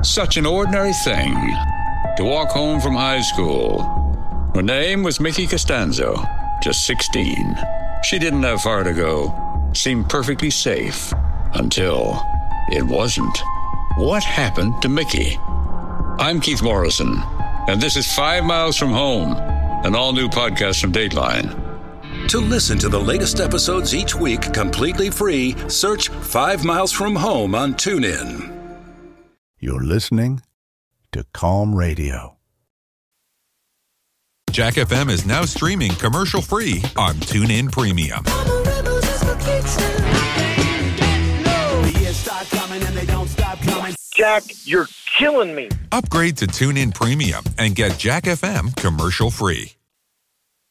Such an ordinary thing to walk home from high school. Her name was Mickey Costanzo, just 16. She didn't have far to go, seemed perfectly safe, until it wasn't. What happened to Mickey? I'm Keith Morrison, and this is 5 Miles from Home, an all-new podcast from Dateline. To listen to the latest episodes each week completely free, search 5 Miles from Home on TuneIn. You're listening to Calm Radio. Jack FM is now streaming commercial-free on TuneIn Premium. Jack, you're killing me. Upgrade to TuneIn Premium and get Jack FM commercial-free.